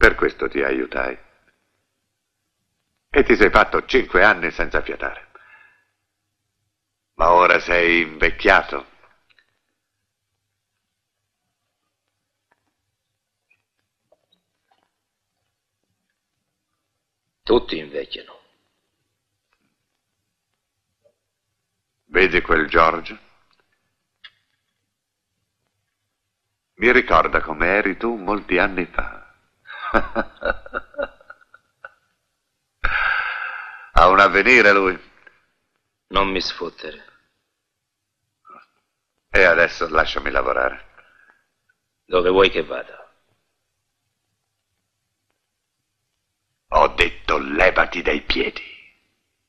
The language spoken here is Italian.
Per questo ti aiutai. E ti sei fatto 5 anni senza fiatare. Ma ora sei invecchiato. Tutti invecchiano. Vedi quel George? Mi ricorda come eri tu molti anni fa. Ha un avvenire lui. Non mi sfottere. E adesso lasciami lavorare. Dove vuoi che vada? Ho detto levati dai piedi.